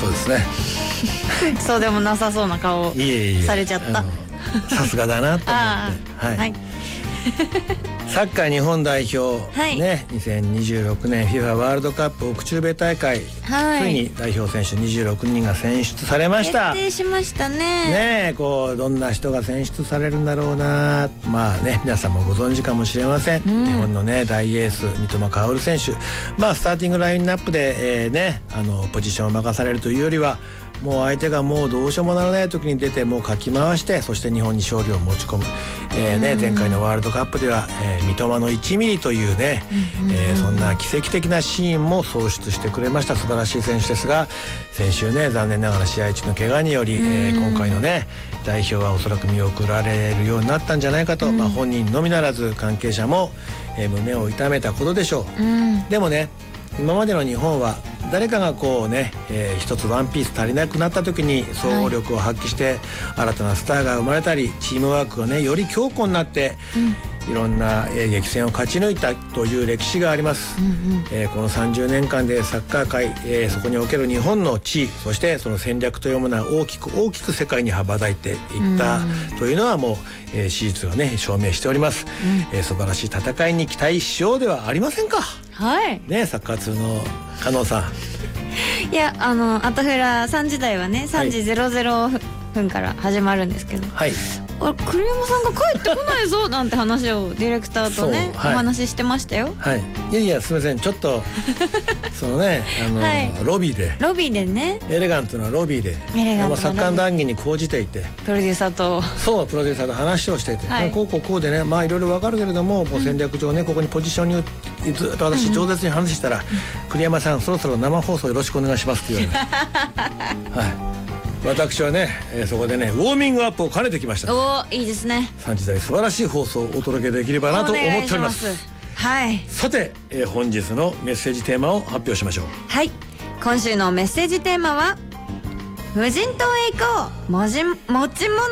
そうですね。 そうでもなさそうな顔をされちゃった。 さすがだなと思って。はい。サッカー日本代表、ね、2026年 FIFA ワールドカップ北中米大会、ついに代表選手26人が選出されました。 決定しましたね。 ね、こうどんな人が選出されるんだろうな。まあね、皆さんもご存知かもしれません。日本のね大エース三笘薫選手、まあスターティングラインナップで、ね、ポジションを任されるというよりは、もう相手がもうどうしようもならない時に出てもうかき回して、そして日本に勝利を持ち込む、ね、前回のワールドカップでは、三笘の1ミリというね、そんな奇跡的なシーンも創出してくれました。素晴らしい選手ですが、先週ね残念ながら試合中の怪我により、今回のね代表はおそらく見送られるようになったんじゃないかと、まあ、本人のみならず関係者も、胸を痛めたことでしょう。でもね、今までの日本は誰かがこうね、一つワンピース足りなくなった時に総合力を発揮して新たなスターが生まれたり、チームワークがねより強固になって、いろんな激戦を勝ち抜いたという歴史があります。この30年間でサッカー界、そこにおける日本の地位、そしてその戦略というものは大きく世界に羽ばたいていったというのはもう、史実がね証明しております。素晴らしい戦いに期待しようではありませんか。はいね、サッカー通の加納さん。 いや、アトフラ3時台はね3時00分から始まるんですけど、はい、栗山さんが帰ってこないぞなんて話をディレクターとね、はい、お話ししてましたよ。 はい、いやいやすみません、ちょっとそのねはい、ロビーでね、エレガントなロビーでサッカー談義に講じていて、 プロデューサーとプロデューサーと話をしていて、はい、こうでね、まあいろいろ分かるけれども、戦略上ねここにポジションにずっと私饒舌に話したら、栗山さんそろそろ生放送よろしくお願いしますって言われてはい、私はね、そこでねウォーミングアップを兼ねてきました。 おー、いいですね。 3時台素晴らしい放送をお届けできればなと思っております。 はい、 さて、本日のメッセージテーマを発表しましょう。 はい、今週のメッセージテーマは無人島へ行こう、持ち物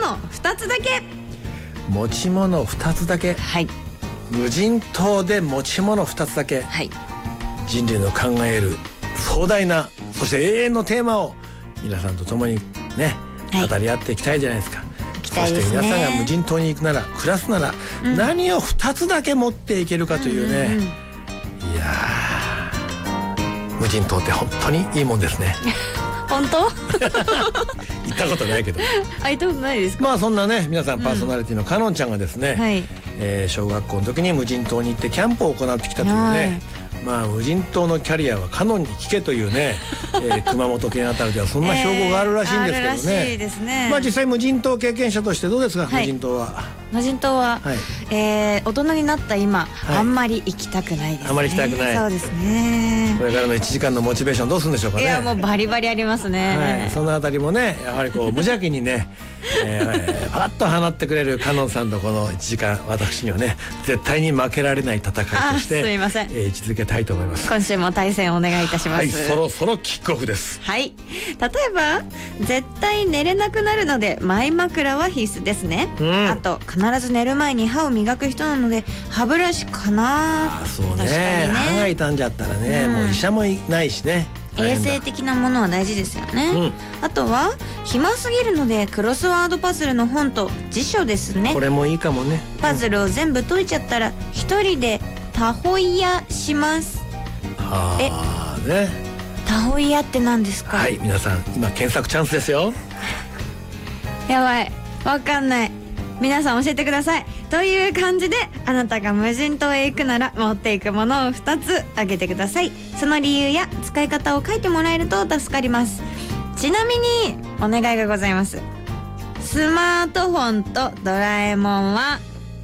2つだけ。 持ち物2つだけ。はい、無人島で持ち物2つだけ。はい、人類の考える壮大な、そして永遠のテーマを皆さんと共にね、語り合っていきたいじゃないですか。そして皆さんが無人島に行くなら、暮らすなら、何を2つだけ持っていけるかというね、いやー、無人島って本当にいいもんですね。 本当？ 行ったことないけど。 行ったことないですか？ まあそんなね、皆さんパーソナリティのかのんちゃんがですね、小学校の時に無人島に行ってキャンプを行ってきたというね、まあ無人島のキャリアはカノンに聞けというね、熊本県あたりではそんな標語があるらしいんですけどね。 あるらしいですね。 まあ実際無人島経験者としてどうですか、無人島は。 無人島は、大人になった今、あんまり行きたくないですね。 あんまり行きたくない。 そうですね。 これからの1時間のモチベーションどうするんでしょうかね。 いやもうバリバリありますね。 そのあたりもね、やはりこう無邪気にね、パラッと放ってくれるカノンさんとこの1時間、私にはね絶対に負けられない戦いとしてすいません、 位置づけたいと思います。 今週も対戦お願いいたします。 はい、そろそろキックオフです。 はい、例えば絶対寝れなくなるのでマイ枕は必須ですね。あと必ず寝る前に歯を磨く人なので歯ブラシかな。 そうね、歯が傷んじゃったらね、もう医者もいないしね、 衛生的なものは大事ですよね。あとは暇すぎるのでクロスワードパズルの本と辞書ですね。 これもいいかもね。 パズルを全部解いちゃったら一人でタホイヤします。 ね、 タホイヤって何ですか？ はい、皆さん今検索チャンスですよ。 やばい、わかんない。皆さん教えてください。という感じで、あなたが無人島へ行くなら持っていくものを2つ挙げてください。その理由や使い方を書いてもらえると助かります。ちなみにお願いがございます。スマートフォンとドラえもんは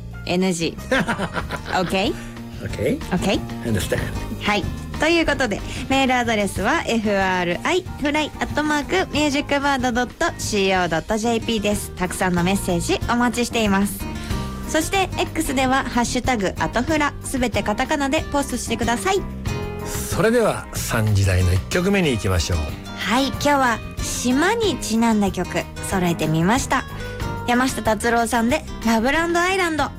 NG。 OK？ OK？ OK？ Understand。 はい、ということでメールアドレスは fri@musicbird.co.jp です。たくさんのメッセージお待ちしています。そして X ではハッシュタグアトフラ、すべてカタカナでポストしてください。 それでは3時台の1曲目に行きましょう。 はい、今日は島にちなんだ曲揃えてみました。山下達郎さんでラブランドアイランド。